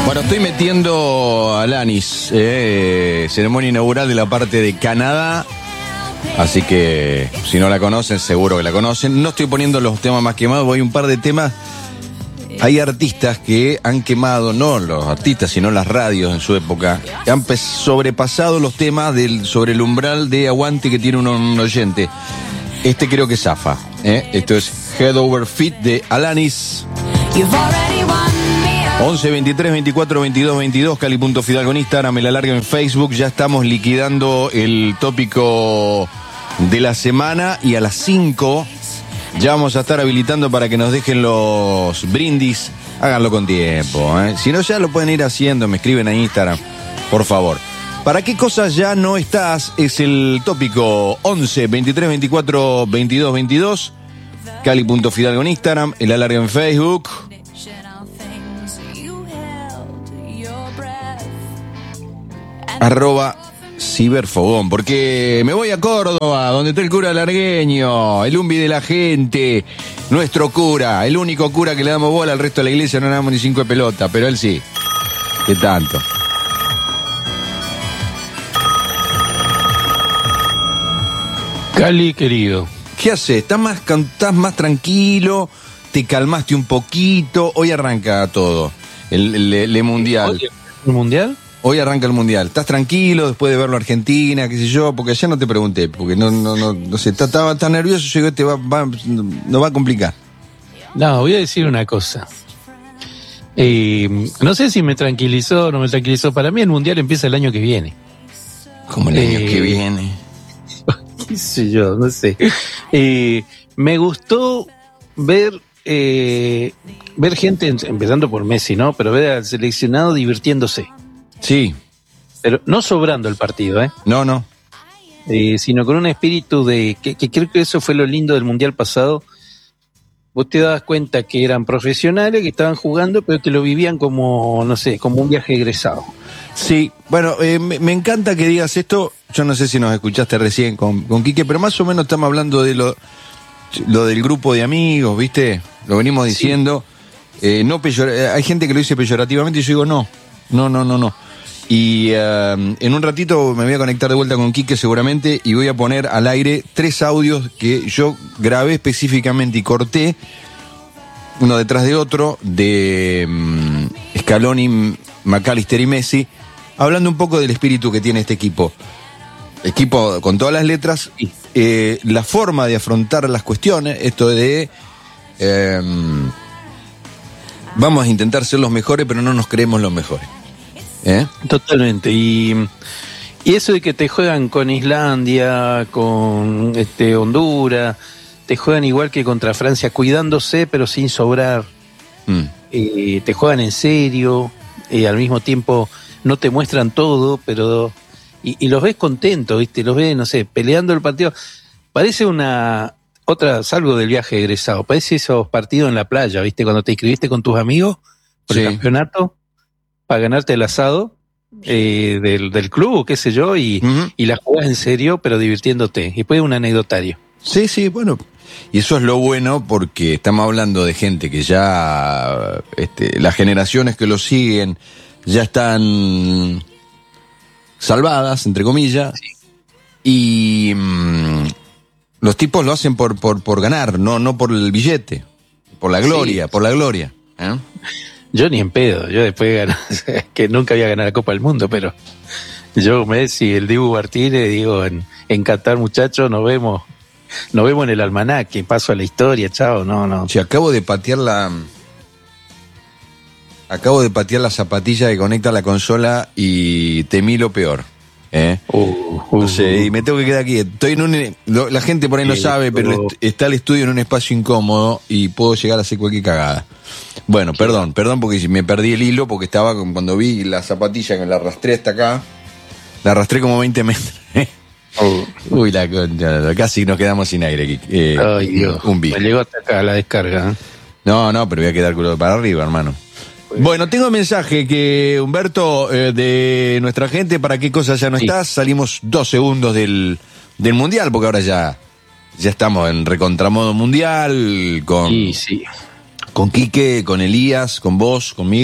Bueno, estoy metiendo a Alanis, ceremonia inaugural de la parte de Canadá. Así que si no la conocen, seguro que la conocen. No estoy poniendo los temas más quemados, voy un par de temas. Hay artistas que han quemado, no los artistas, sino las radios en su época, han sobrepasado los temas sobre el umbral de aguante que tiene un oyente. Este creo que zafa. Esto es Head Over Feet de Alanis. 11 23 24 22 22, Cali.Fidalgo en Instagram, Me la larga en Facebook. Ya estamos liquidando el tópico de la semana y a las 5 ya vamos a estar habilitando para que nos dejen los brindis. Háganlo con tiempo, Si no, ya lo pueden ir haciendo, me escriben a Instagram, por favor. ¿Para qué cosas ya no estás? Es el tópico 11 23 24 22 22, Cali.Fidalgo en Instagram, El Alargue en Facebook. @ciberfogón, porque me voy a Córdoba, donde está el cura largueño, el umbi de la gente, nuestro cura, el único cura que le damos bola. Al resto de la iglesia no le damos ni 5 de pelota, pero él sí. ¿Qué tanto? Cali, querido. ¿Qué haces? ¿Estás más tranquilo? ¿Te calmaste un poquito? Hoy arranca todo, el mundial. ¿El mundial? Hoy arranca el mundial. ¿Estás tranquilo después de verlo Argentina, qué sé yo? Porque ayer no te pregunté, porque no sé, estaba tan nervioso, yo digo, nos va a complicar. No, voy a decir una cosa. No sé si me tranquilizó o no me tranquilizó. Para mí el mundial empieza el año que viene. ¿Cómo el año que viene? Qué sé yo, no sé. Me gustó ver gente, empezando por Messi, ¿no? Pero ver al seleccionado divirtiéndose. Sí. Pero no sobrando el partido, No. Sino con un espíritu que creo que eso fue lo lindo del Mundial pasado. Vos te dabas cuenta que eran profesionales, que estaban jugando, pero que lo vivían como, no sé, como un viaje egresado. Sí, bueno, me encanta que digas esto. Yo no sé si nos escuchaste recién con Quique, pero más o menos estamos hablando de lo del grupo de amigos, ¿viste? Lo venimos diciendo. Sí. Hay gente que lo dice peyorativamente y yo digo no. Y en un ratito me voy a conectar de vuelta con Quique seguramente y voy a poner al aire 3 audios que yo grabé específicamente y corté uno detrás de otro de Scaloni, McAllister y Messi, hablando un poco del espíritu que tiene este equipo con todas las letras, la forma de afrontar las cuestiones, esto de vamos a intentar ser los mejores pero no nos creemos los mejores. Totalmente. Y eso de que te juegan con Islandia, con Honduras, te juegan igual que contra Francia, cuidándose pero sin sobrar. Te juegan en serio, al mismo tiempo no te muestran todo, pero y los ves contentos, ¿viste? Los ves, no sé, peleando el partido. Parece salgo del viaje egresado, parece esos partidos en la playa, ¿viste? Cuando te inscribiste con tus amigos por el campeonato para ganarte el asado del club, qué sé yo, y la jugás en serio, pero divirtiéndote. Y después un anecdotario. Sí, bueno. Y eso es lo bueno porque estamos hablando de gente que ya, las generaciones que lo siguen ya están salvadas, entre comillas, y los tipos lo hacen por ganar, no por el billete, por la gloria, Yo ni en pedo, yo después que nunca había ganado la Copa del Mundo, pero yo, Messi, el Dibu Martínez, digo, en Qatar, muchachos, nos vemos en el almanaque, paso a la historia, chao, no. Sí, acabo de patear la zapatilla que conecta la consola y temí lo peor. No sé, y me tengo que quedar aquí. Estoy la gente por ahí no sabe, pero está el estudio en un espacio incómodo y puedo llegar a hacer cualquier cagada. Bueno, perdón, porque me perdí el hilo porque estaba cuando vi la zapatilla que la arrastré hasta acá. La arrastré como 20 metros. Uy, casi nos quedamos sin aire aquí. Ay, Dios. Me llegó hasta acá la descarga. No, pero voy a quedar culo para arriba, hermano. Bueno, tengo un mensaje que, Humberto, de nuestra gente, ¿para qué cosas ya no estás? Salimos 2 segundos del mundial, porque ahora ya estamos en recontramodo mundial, con Quique, con Elías, con vos, conmigo.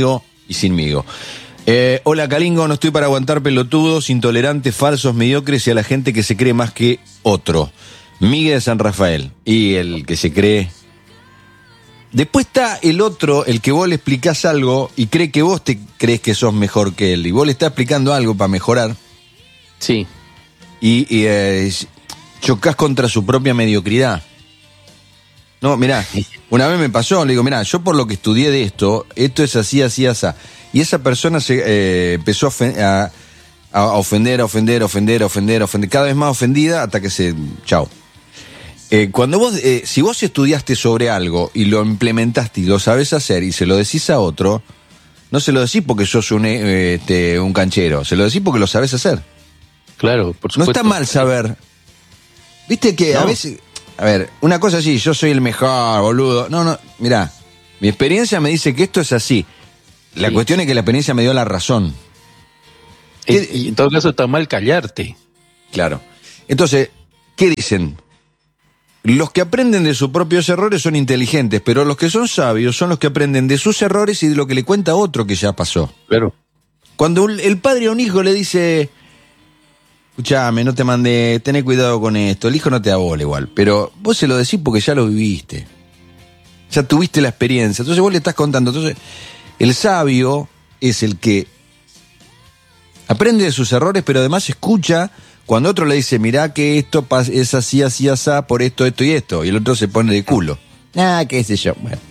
y sinmigo. Hola Calingo, no estoy para aguantar pelotudos, intolerantes, falsos, mediocres y a la gente que se cree más que otro. Miguel de San Rafael. Y el que se cree... Después está el otro, el que vos le explicás algo y cree que vos te crees que sos mejor que él. Y vos le estás explicando algo para mejorar. Sí. Y chocás contra su propia mediocridad. No, mirá, una vez me pasó, le digo, mirá, yo por lo que estudié de esto es así, así, así. Y esa persona se empezó a ofender, cada vez más ofendida hasta que se... Chao. Cuando vos, si vos estudiaste sobre algo y lo implementaste y lo sabés hacer y se lo decís a otro, no se lo decís porque sos un canchero, se lo decís porque lo sabés hacer. Claro, por supuesto. No está mal saber. Viste que a veces... A ver, una cosa así, yo soy el mejor, boludo. No, mirá, mi experiencia me dice que esto es así. La cuestión es que la experiencia me dio la razón. Y en todo caso está mal callarte. Claro. Entonces, ¿qué dicen? Los que aprenden de sus propios errores son inteligentes, pero los que son sabios son los que aprenden de sus errores y de lo que le cuenta a otro que ya pasó. Claro. Cuando el padre a un hijo le dice, escuchame, no te mandé, tené cuidado con esto, el hijo no te abola igual, pero vos se lo decís porque ya lo viviste. Ya tuviste la experiencia, entonces vos le estás contando. Entonces, el sabio es el que aprende de sus errores, pero además escucha cuando otro le dice, mirá que esto es así, así, así, por esto, esto y esto, y el otro se pone de culo. Qué sé yo. Bueno.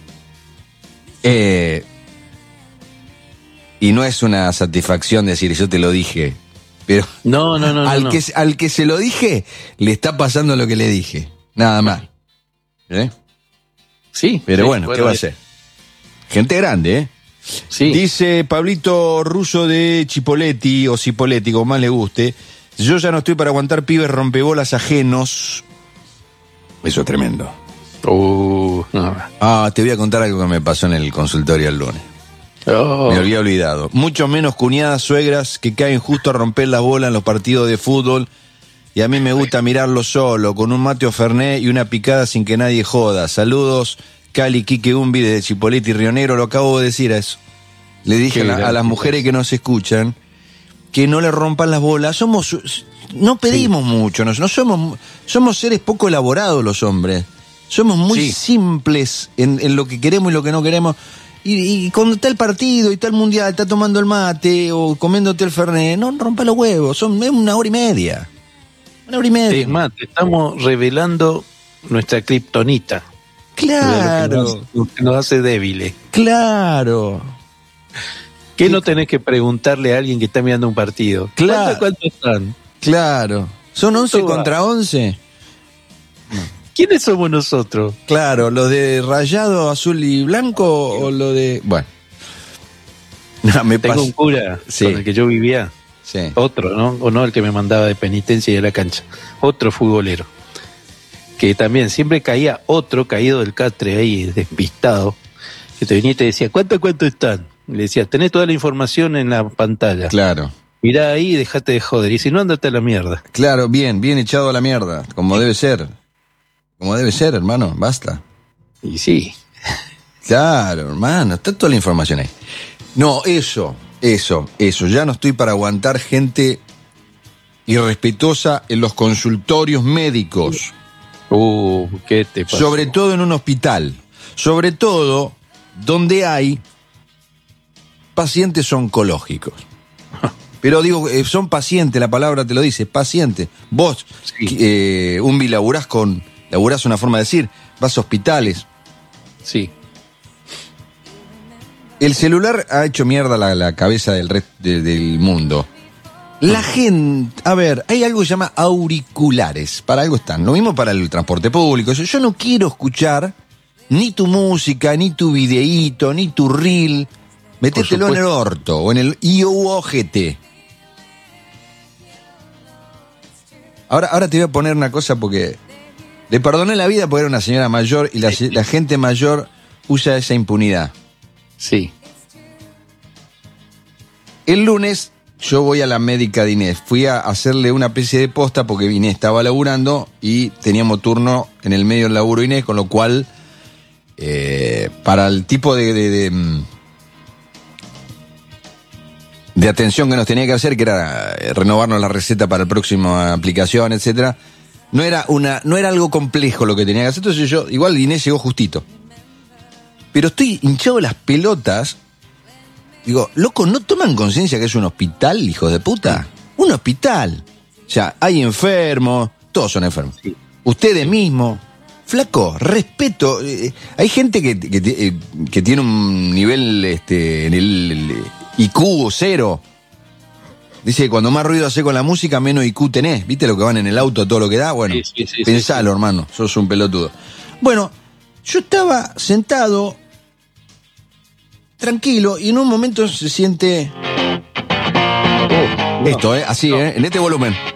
Y no es una satisfacción decir, yo te lo dije, pero no. Al que se lo dije, le está pasando lo que le dije, nada más. Sí. Pero bueno, ¿qué va a hacer? Gente grande, ¿eh? Sí. Dice Pablito Russo de Chipoletti, o Cipoletti, como más le guste, yo ya no estoy para aguantar pibes rompebolas ajenos. Eso es tremendo. No. Te voy a contar algo que me pasó en el consultorio el lunes. Me había olvidado. Mucho menos cuñadas, suegras que caen justo a romper las bolas en los partidos de fútbol. Y a mí me gusta mirarlo solo, con un mate o fernet y una picada sin que nadie joda. Saludos, Cali, Quique Umbi desde Chipoletti y Río Negro. Lo acabo de decir a eso. Le dije a las mujeres que nos escuchan que no le rompan las bolas. No pedimos mucho, no somos seres poco elaborados los hombres. Somos muy simples en lo que queremos y lo que no queremos. Y cuando está el partido y está el mundial, está tomando el mate o comiéndote el fernet, no rompa los huevos, es 1 hora y media. 1 hora y media. Es más, te estamos revelando nuestra kriptonita. Claro. Lo que nos hace débiles. Claro. ¿Qué no tenés que preguntarle a alguien que está mirando un partido? Claro. ¿Cuántos están? Claro. ¿Son 11 contra 11? ¿Quiénes somos nosotros? Claro, ¿los de rayado azul y blanco o lo de...? Bueno. Tengo un cura con el que yo vivía. Sí. Otro, ¿no? O no el que me mandaba de penitencia y de la cancha. Otro futbolero. Que también siempre caía otro caído del catre ahí, despistado. Que te venía y te decía, ¿cuánto están? Le decía, tenés toda la información en la pantalla. Claro. Mirá ahí y dejate de joder. Y si no, andate a la mierda. Claro, bien echado a la mierda. Como debe ser. Como debe ser, hermano. Basta. Y sí. Claro, hermano. Está toda la información ahí. No, eso. Ya no estoy para aguantar gente irrespetuosa en los consultorios médicos. ¿Qué te pasa? Sobre todo en un hospital. Sobre todo donde hay pacientes oncológicos. Pero digo, son pacientes, la palabra te lo dice, pacientes. Vos, Umbi, laburás una forma de decir, vas a hospitales. Sí. El celular ha hecho mierda la cabeza del resto del mundo. La gente, a ver, hay algo que se llama auriculares, para algo están. Lo mismo para el transporte público. Yo no quiero escuchar ni tu música, ni tu videíto, ni tu reel. Metételo en el orto o en el IOGT. Ahora te voy a poner una cosa porque le perdoné la vida porque era una señora mayor y la gente mayor usa esa impunidad. Sí. El lunes yo voy a la médica de Inés. Fui a hacerle una especie de posta porque Inés estaba laburando y teníamos turno en el medio del laburo Inés, con lo cual para el tipo de de atención que nos tenía que hacer, que era renovarnos la receta para la próxima aplicación, etcétera. No era algo complejo lo que tenía que hacer, entonces yo, igual Inés llegó justito. Pero estoy hinchado las pelotas. Digo, loco, ¿no toman conciencia que es un hospital, hijos de puta? Un hospital. O sea, hay enfermos, todos son enfermos. Sí. Ustedes mismos. Flaco, respeto. Hay gente que tiene un nivel en el IQ 0. Dice que cuando más ruido hace con la música, menos IQ tenés. ¿Viste lo que van en el auto, todo lo que da? Bueno, sí, pensalo, hermano, sos un pelotudo. Bueno, yo estaba sentado, tranquilo, y en un momento se siente... esto, así, en este volumen.